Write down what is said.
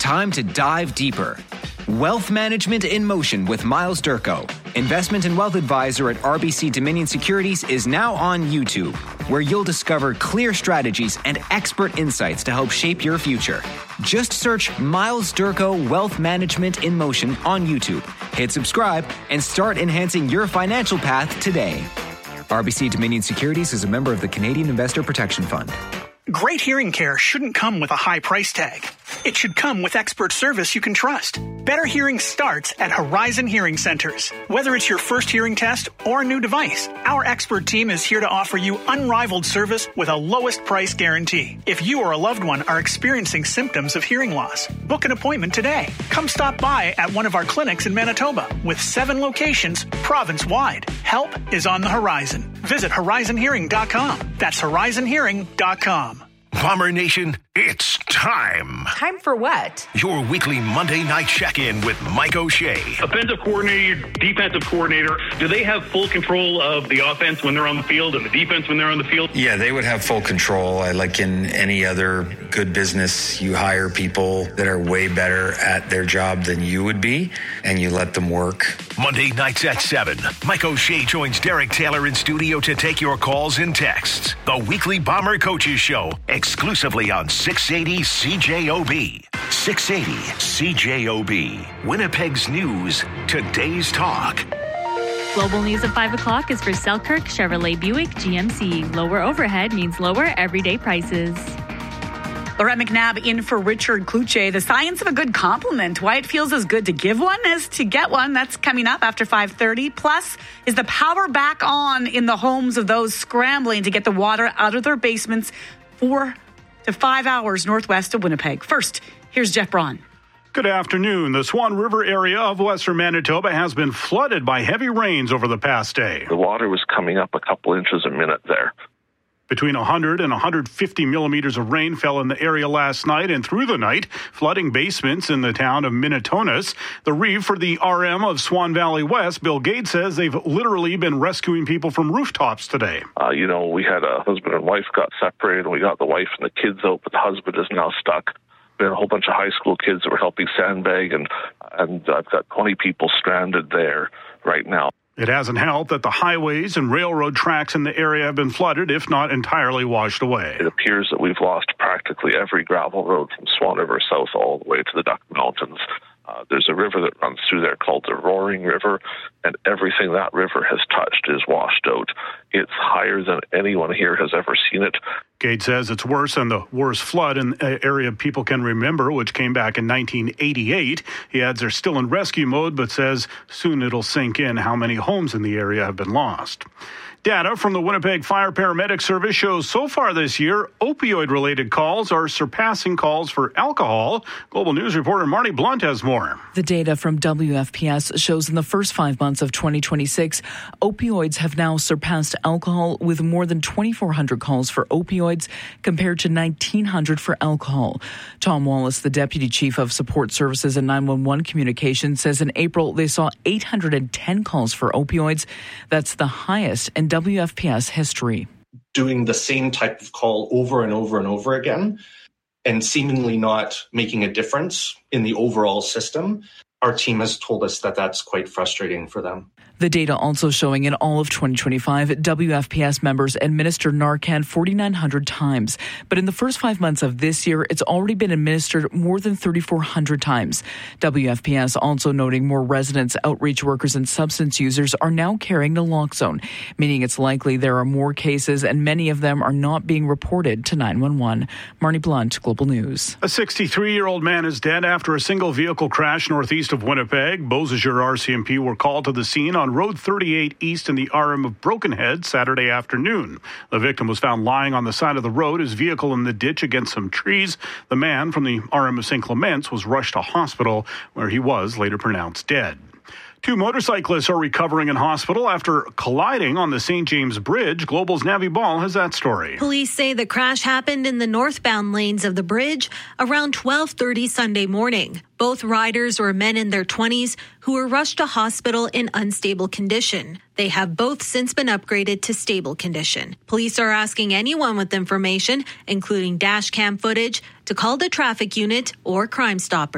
time to dive deeper. Wealth Management in Motion with Miles Durko, investment and wealth advisor at RBC Dominion Securities, is now on YouTube, where you'll discover clear strategies and expert insights to help shape your future. Just search Miles Durko Wealth Management in Motion on YouTube. Hit subscribe and start enhancing your financial path today. RBC Dominion Securities is a member of the Canadian Investor Protection Fund. Great hearing care shouldn't come with a high price tag. It should come with expert service you can trust. Better hearing starts at Horizon Hearing Centers. Whether it's your first hearing test or a new device, our expert team is here to offer you unrivaled service with a lowest price guarantee. If you or a loved one are experiencing symptoms of hearing loss, book an appointment today. Come stop by at one of our clinics in Manitoba with 7 locations province-wide. Help is on the horizon. Visit horizonhearing.com. That's horizonhearing.com. Bomber Nation, it's time. Time for what? Your weekly Monday night check-in with Mike O'Shea. Offensive coordinator, defensive coordinator, do they have full control of the offense when they're on the field and the defense when they're on the field? Yeah, they would have full control. Like in any other good business, you hire people that are way better at their job than you would be, and you let them work. Monday nights at 7, Mike O'Shea joins Derek Taylor in studio to take your calls and texts. The weekly Bomber Coaches Show, exclusively on 680 CJOB. 680 CJOB. Winnipeg's news, today's talk. Global news at 5 o'clock is for Selkirk Chevrolet Buick GMC. Lower overhead means lower everyday prices. Laurette McNabb in for Richard Kluche. The science of a good compliment. Why it feels as good to give one as to get one. That's coming up after 5:30. Plus, is the power back on in the homes of those scrambling to get the water out of their basements 4 to 5 hours northwest of Winnipeg? First, here's Jeff Braun. Good afternoon. The Swan River area of western Manitoba has been flooded by heavy rains over the past day. The water was coming up a couple inches a minute there. Between 100 and 150 millimeters of rain fell in the area last night and through the night, flooding basements in the town of Minitonas. The reeve for the RM of Swan Valley West, Bill Gates, says they've literally been rescuing people from rooftops today. We had a husband and wife got separated, and we got the wife and the kids out, but the husband is now stuck. Been a whole bunch of high school kids that were helping sandbag, and I've got 20 people stranded there right now. It hasn't helped that the highways and railroad tracks in the area have been flooded, if not entirely washed away. It appears that we've lost practically every gravel road from Swan River South all the way to the Duck Mountains. There's a river that runs through there called the Roaring River, and everything that river has touched is washed out. It's higher than anyone here has ever seen it. Gates says it's worse than the worst flood in an area people can remember, which came back in 1988. He adds they're still in rescue mode, but says soon it'll sink in how many homes in the area have been lost. Data from the Winnipeg Fire Paramedic Service shows so far this year, opioid-related calls are surpassing calls for alcohol. Global News reporter Marnie Blunt has more. The data from WFPS shows in the first 5 months of 2026, opioids have now surpassed alcohol with more than 2,400 calls for opioids compared to 1,900 for alcohol. Tom Wallace, the Deputy Chief of Support Services and 911 Communications, says in April they saw 810 calls for opioids. That's the highest in WFPS history. Doing the same type of call over and over and over again and seemingly not making a difference in the overall system, our team has told us that that's quite frustrating for them. The data also showing in all of 2025, WFPS members administered Narcan 4,900 times. But in the first 5 months of this year, it's already been administered more than 3,400 times. WFPS also noting more residents, outreach workers, and substance users are now carrying naloxone, meaning it's likely there are more cases and many of them are not being reported to 911. Marnie Blunt, Global News. A 63-year-old man is dead after a single vehicle crash northeast of Winnipeg. Beausejour RCMP were called to the scene on Road 38 east in the RM of Brokenhead Saturday afternoon. The victim was found lying on the side of the road, his vehicle in the ditch against some trees. The man from the RM of St. Clements was rushed to hospital, where he was later pronounced dead. 2 motorcyclists are recovering in hospital after colliding on the St. James Bridge. Global's Navi Ball has that story. Police say the crash happened in the northbound lanes of the bridge around 12:30 Sunday morning. Both riders were men in their 20s who were rushed to hospital in unstable condition. They have both since been upgraded to stable condition. Police are asking anyone with information, including dash cam footage, to call the traffic unit or Crime Stoppers.